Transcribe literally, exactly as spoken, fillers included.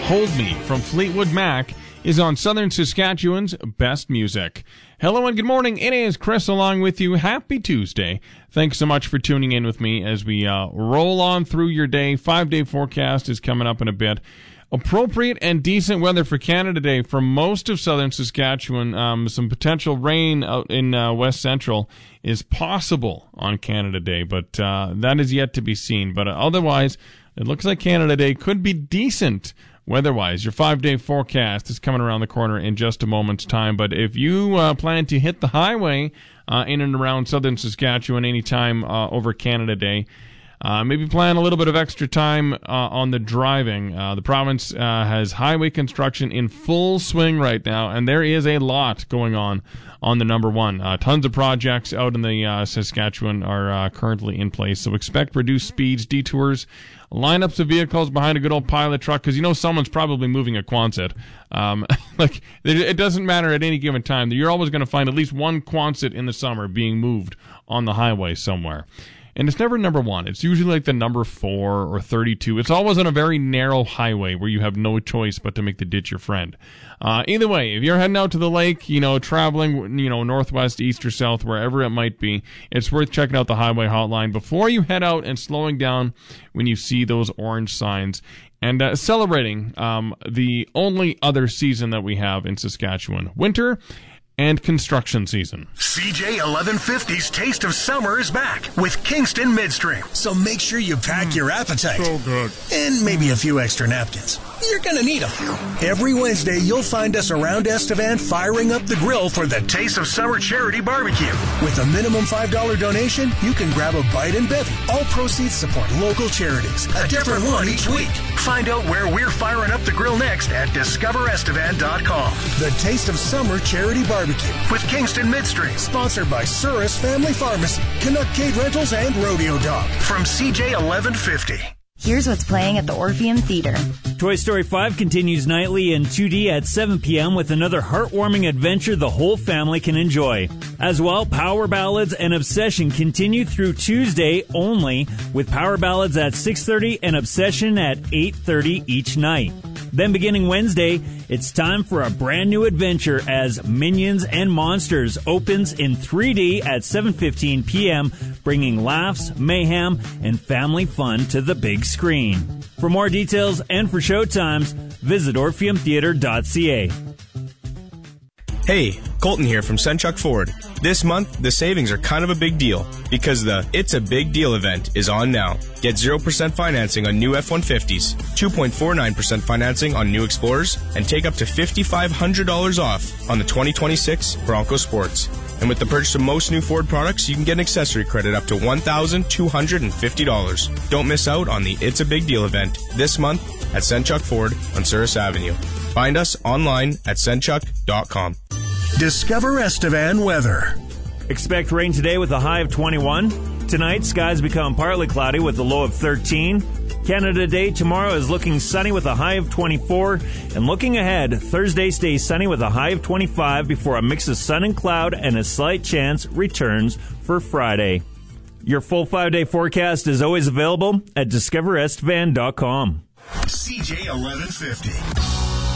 Hold Me from Fleetwood Mac is on Southern Saskatchewan's Best Music. Hello and good morning. It is Chris along with you. Happy Tuesday. Thanks so much for tuning in with me as we uh, roll on through your day. Five-day forecast is coming up in a bit. Appropriate and decent weather for Canada Day for most of southern Saskatchewan. Um, some potential rain out in uh, west central is possible on Canada Day, but uh, that is yet to be seen. But uh, otherwise, it looks like Canada Day could be decent weather-wise. Your five-day forecast is coming around the corner in just a moment's time. But if you uh, plan to hit the highway uh, in and around southern Saskatchewan anytime uh, over Canada Day, Uh, maybe plan a little bit of extra time uh, on the driving. Uh, the province uh, has highway construction in full swing right now, and there is a lot going on on the number one. Uh, tons of projects out in the uh, Saskatchewan are uh, currently in place, so expect reduced speeds, detours, lineups of vehicles behind a good old pilot truck, because you know someone's probably moving a Quonset. Um, like it doesn't matter at any given time. You're always going to find at least one Quonset in the summer being moved on the highway somewhere. And it's never number one. It's usually like the number four or thirty-two. It's always on a very narrow highway where you have no choice but to make the ditch your friend. Uh, either way, if you're heading out to the lake, you know, traveling, you know, northwest, east, or south, wherever it might be, it's worth checking out the highway hotline before you head out and slowing down when you see those orange signs and uh, celebrating um, the only other season that we have in Saskatchewan, winter and construction season. C J eleven fifty's Taste of Summer is back with Kingston Midstream. So make sure you pack mm, your appetite. So good. And maybe a few extra napkins. You're going to need them. Every Wednesday, you'll find us around Estevan firing up the grill for the Taste of Summer Charity Barbecue. With a minimum five dollars donation, you can grab a bite and bevy. All proceeds support local charities. A, a different, different one each week. Find out where we're firing up the grill next at discover estevan dot com. The Taste of Summer Charity Barbecue with Kingston Midstream. Sponsored by Surus Family Pharmacy, Canuck Rentals, and Rodeo Dog. From C J eleven fifty. Here's what's playing at the Orpheum Theater. Toy Story five continues nightly in two D at seven p.m. with another heartwarming adventure the whole family can enjoy. As well, Power Ballads and Obsession continue through Tuesday only, with Power Ballads at six thirty and Obsession at eight thirty each night. Then beginning Wednesday, it's time for a brand new adventure as Minions and Monsters opens in three D at seven fifteen p.m., bringing laughs, mayhem, and family fun to the big screen. For more details and for showtimes, visit orpheum theater dot c a. Hey, Colton here from Senchuk Ford. This month, the savings are kind of a big deal because the It's a Big Deal event is on now. Get zero percent financing on new F one fifties, two point four nine percent financing on new Explorers, and take up to five thousand five hundred dollars off on the twenty twenty-six Bronco Sports. And with the purchase of most new Ford products, you can get an accessory credit up to one thousand two hundred fifty dollars. Don't miss out on the It's a Big Deal event this month at Senchuk Ford on Surus Avenue. Find us online at senchuk dot com. Discover Estevan weather. Expect rain today with a high of twenty-one. Tonight, skies become partly cloudy with a low of thirteen. Canada Day tomorrow is looking sunny with a high of twenty-four. And looking ahead, Thursday stays sunny with a high of twenty-five before a mix of sun and cloud and a slight chance returns for Friday. Your full five-day forecast is always available at discover estevan dot com. C J eleven fifty.